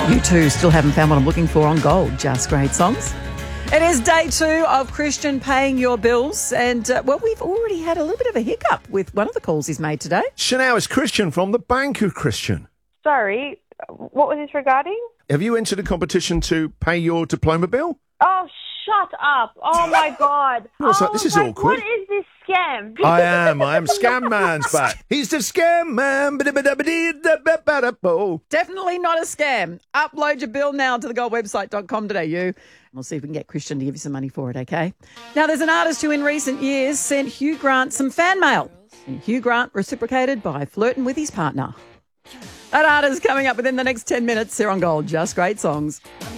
You too still haven't found what I'm looking for on Gold. Just great songs. It is day 2 of Christian paying your bills. And, we've already had a little bit of a hiccup with one of the calls he's made today. Chanel, it's Christian from the Bank of Christian. Sorry, what was this regarding? Have you entered a competition to pay your diploma bill? Oh, shut up. Oh, my God. What's that? This is awkward. What is this scam? I am Scam Man's back. He's the Scam Man. Definitely not a scam. Upload your bill now to thegoldwebsite.com.au. We'll see if we can get Christian to give you some money for it, okay? Now, there's an artist who in recent years sent Hugh Grant some fan mail. And Hugh Grant reciprocated by flirting with his partner. That artist coming up within the next 10 minutes here on Gold. Just great songs.